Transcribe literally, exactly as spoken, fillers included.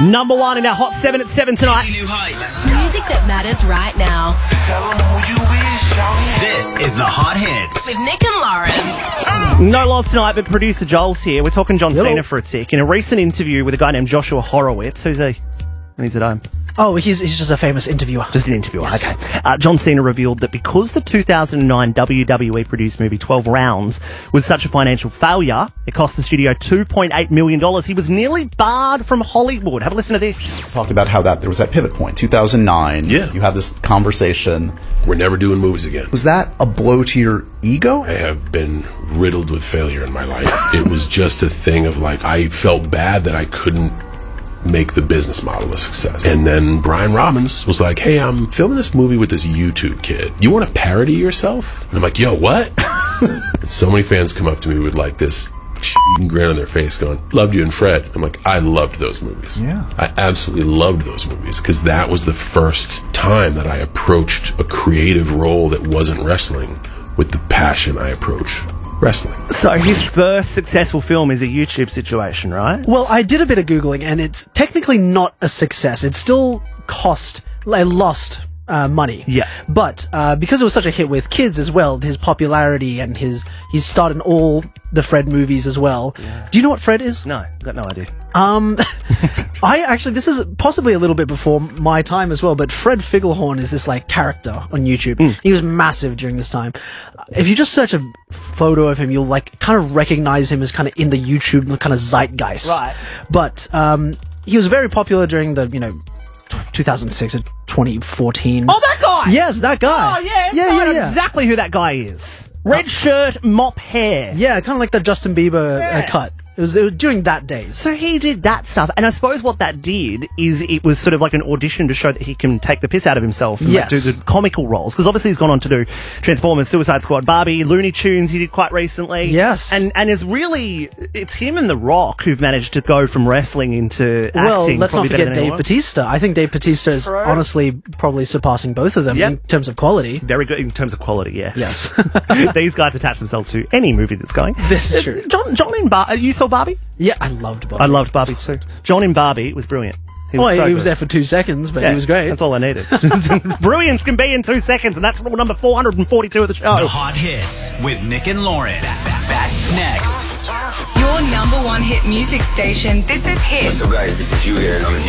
Number one in our Hot seven at seven tonight. New heights. Music that matters right now. This is the Hot Hits. With Nick and Lauren. No loss tonight, but producer Joel's here. We're talking John Hello. Cena for a tick. In a recent interview with a guy named Joshua Horowitz, who's he? And he's at home. Oh, he's, he's just a famous interviewer. Just an interviewer, Yes. okay. Uh, John Cena revealed that because the two thousand nine W W E produced movie twelve rounds was such a financial failure, it cost the studio two point eight million dollars. He was nearly barred from Hollywood. Have a listen to this. Talked about how that there was that pivot point, two thousand nine. Yeah. You have this conversation. We're never doing movies again. Was that a blow to your ego? I have been riddled with failure in my life. It was just a thing of like, I felt bad that I couldn't make the business model a success. And then Brian Robbins was like, hey, I'm filming this movie with this YouTube kid. You want to parody yourself? And I'm like, yo, what? And so many fans come up to me with like this shitty grin on their face going, loved you and Fred. I'm like, I loved those movies. Yeah. I absolutely loved those movies because that was the first time that I approached a creative role that wasn't wrestling with the passion I approach wrestling. So his first successful film is a YouTube situation, right? Well, I did a bit of Googling, and it's technically not a success. It still cost, like, lost uh, money. Yeah. But uh, because it was such a hit with kids as well, his popularity and his... He's starred in all the Fred movies as well. Yeah. Do you know what Fred is? No, got no idea. Um, I actually, this is possibly a little bit before my time as well, but Fred Figglehorn is this, like, character on YouTube. Mm. He was massive during this time. If you just search a photo of him, you'll, like, kind of recognize him as kind of in the YouTube kind of zeitgeist. Right. But, um, he was very popular during the, you know, t- two thousand six or twenty fourteen. Oh, that guy! Yes, that guy. Oh, yeah. Yeah, I yeah, know yeah. exactly who that guy is. Red shirt, mop hair. Yeah, kind of like the Justin Bieber Yeah. uh, cut. It was, it was during that days. So he did that stuff, and I suppose what that did is it was sort of like an audition to show that he can take the piss out of himself and like, Yes. do the comical roles. Because obviously he's gone on to do Transformers, Suicide Squad, Barbie, Looney Tunes. He did quite recently. Yes. and and is really it's him and The Rock who've managed to go from wrestling into acting. Well, let's not probably better forget than Dave anyone. Batista. I think Dave Batista is True. honestly probably surpassing both of them Yep. in terms of quality. Very good in terms of quality. Yes. Yes. These guys attach themselves to any movie that's going. This is true. John, John in Bar. You saw Barbie? Yeah, I loved Bobby. I loved Barbie too. John in Barbie was brilliant. He was Well, so he was good. there for two seconds, but Yeah, he was great. That's all I needed. Brilliance can be in two seconds, and that's rule number four hundred forty-two of the show. The Hot Hits with Nick and Lauren. Back, back next. Your number one hit music station. This is Hit. So guys, this is you here on the